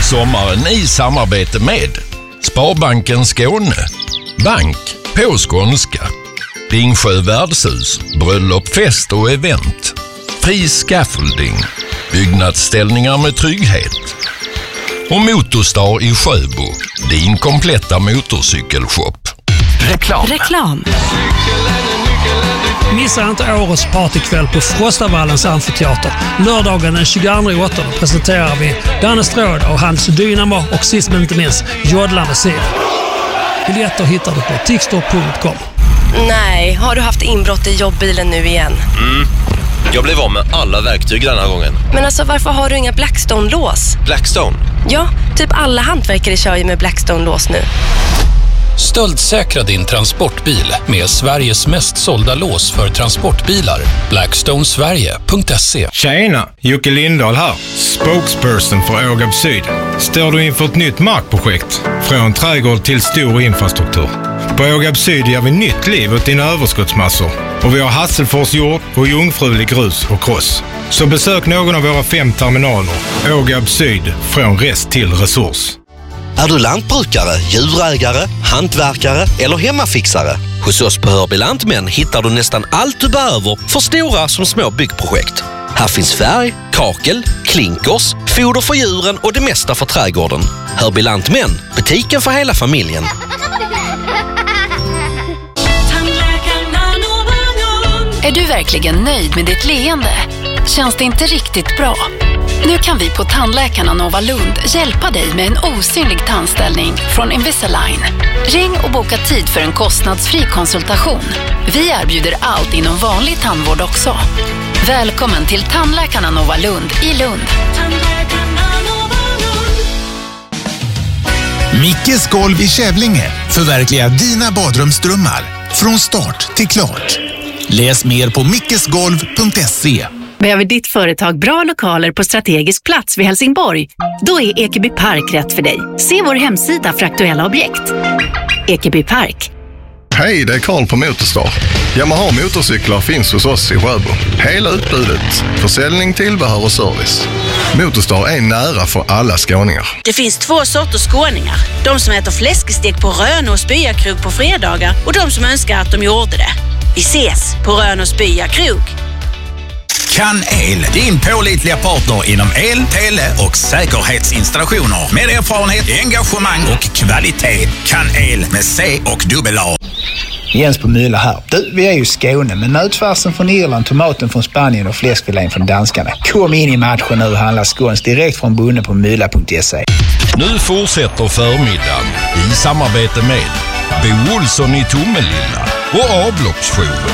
Sommaren i samarbete med Sparbanken Skåne, bank på skånska, Ringsjö värdshus, bröllop, fest och event, Fri Scaffolding, byggnadsställningar med trygghet och Motorstar i Sjöbo, din kompletta motorcykelshop. Reklam. Missa inte årets partykväll på Frostavallens amfiteater. Lördagen den 22/8 presenterar vi Danne Stråd och hans Dynamo och sist men inte minst Jodlande Sid. Biljetter hittar du på tixter.com. Nej, har du haft inbrott i jobbbilen nu igen? Jag blev av med alla verktyg den här gången. Men alltså, varför har du inga Blackstone-lås? Blackstone? Ja, typ alla hantverkare kör ju med Blackstone-lås nu. Stöldsäkra din transportbil med Sveriges mest sålda lås för transportbilar. Blackstonesverige.se. Tjena, Jocke Lindahl här. Spokesperson för Ågab Syd. Står du inför ett nytt markprojekt? Från trädgård till stor infrastruktur. På Ågab Syd ger vi nytt liv åt dina överskottsmassor. Och vi har Hasselfors jord och jungfrulig grus och kross. Så besök någon av våra 5 terminaler. Ågab Syd, från rest till resurs. Är du lantbrukare, djurägare, hantverkare eller hemmafixare? Hos oss på Hörby Lantmän hittar du nästan allt du behöver för stora som små byggprojekt. Här finns färg, kakel, klinkers, foder för djuren och det mesta för trädgården. Hörby Lantmän, butiken för hela familjen. Är du verkligen nöjd med ditt leende? Känns det inte riktigt bra? Nu kan vi på Tandläkarna Nova Lund hjälpa dig med en osynlig tandställning från Invisalign. Ring och boka tid för en kostnadsfri konsultation. Vi erbjuder allt inom vanlig tandvård också. Välkommen till Tandläkarna Nova Lund i Lund. Mickes golv i Kävlinge förverkligar dina badrumsdrömmar från start till klart. Läs mer på mickesgolv.se. Behöver ditt företag bra lokaler på strategisk plats vid Helsingborg? Då är Ekeby Park rätt för dig. Se vår hemsida för aktuella objekt. Ekeby Park. Hej, det är Karl på Motorstar. Yamaha motorcyklar finns hos oss i Sjöbo. Hela utbudet, försäljning, tillbehör och service. Motorstar är nära för alla skåningar. Det finns 2 sorters skåningar. De som äter fläskestek på Rönne och Spya krog på fredagar och de som önskar att de gjorde det. Vi ses på Rönne och Spya krog. Kan El, din pålitliga partner inom el, tele och säkerhetsinstallationer. Med erfarenhet, engagemang och kvalitet. Kan El med C och dubbel-A. Jens på Mylla här. Du, vi är ju Skåne, men nötfärsen från Irland, tomaten från Spanien och fläskfilén från danskarna. Kom in i matchen nu och handla skåns direkt från bonden på mylla.se. Nu fortsätter förmiddagen i samarbete med Bo Olsson i Tomelilla och Avloppsjouren.